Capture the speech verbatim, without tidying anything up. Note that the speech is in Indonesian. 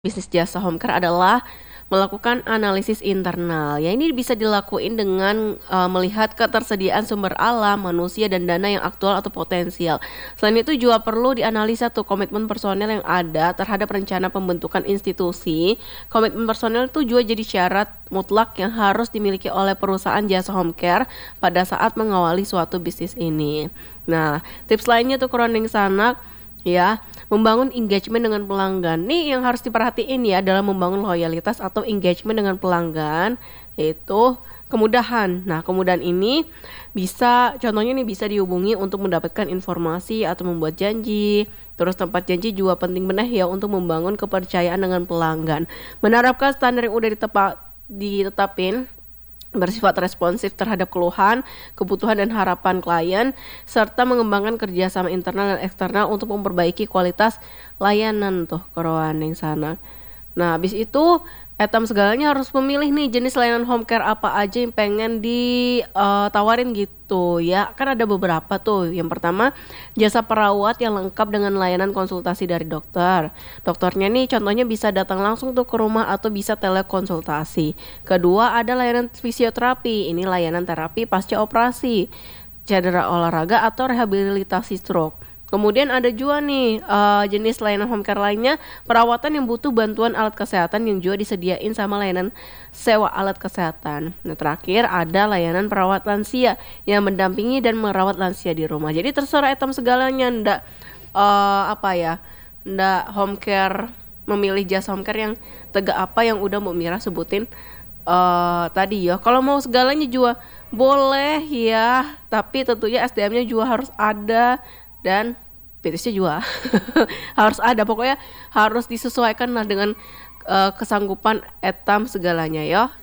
Bisnis jasa home care adalah melakukan analisis internal. Ya ini bisa dilakuin dengan uh, melihat ketersediaan sumber alam, manusia dan dana yang aktual atau potensial. Selain itu juga perlu dianalisa tuh komitmen personel yang ada terhadap rencana pembentukan institusi. Komitmen personel itu juga jadi syarat mutlak yang harus dimiliki oleh perusahaan jasa home care pada saat mengawali suatu bisnis ini. Nah, tips lainnya tuh kurang sanak ya, membangun engagement dengan pelanggan. Nih yang harus diperhatiin ya dalam membangun loyalitas atau engagement dengan pelanggan, yaitu kemudahan. Nah, kemudahan ini bisa contohnya nih bisa dihubungi untuk mendapatkan informasi atau membuat janji. Terus tempat janji juga penting benar ya untuk membangun kepercayaan dengan pelanggan. Menerapkan standar yang udah ditepa, ditetapin, bersifat responsif terhadap keluhan, kebutuhan dan harapan klien, serta mengembangkan kerjasama internal dan eksternal untuk memperbaiki kualitas layanan tuh yang sana. Nah, habis itu Etam segalanya harus memilih nih jenis layanan home care apa aja yang pengen ditawarin gitu ya. Kan ada beberapa tuh. Yang pertama, jasa perawat yang lengkap dengan layanan konsultasi dari dokter. Dokternya nih contohnya bisa datang langsung tuh ke rumah atau bisa telekonsultasi. Kedua, ada layanan fisioterapi. Ini layanan terapi pasca operasi, cedera olahraga atau rehabilitasi stroke. Kemudian ada juga nih uh, jenis layanan home care lainnya, perawatan yang butuh bantuan alat kesehatan yang juga disediain sama layanan sewa alat kesehatan. Nah, terakhir ada layanan perawat lansia yang mendampingi dan merawat lansia di rumah. Jadi terserah etam segalanya, ndak uh, apa ya, ndak home care memilih jasa home care yang tegak apa yang udah Mbak Mira sebutin uh, tadi ya. Kalau mau segalanya juga boleh ya, tapi tentunya S D M-nya juga harus ada dan B T S-nya juga harus ada. Pokoknya harus disesuaikan lah dengan uh, kesanggupan etam segalanya ya.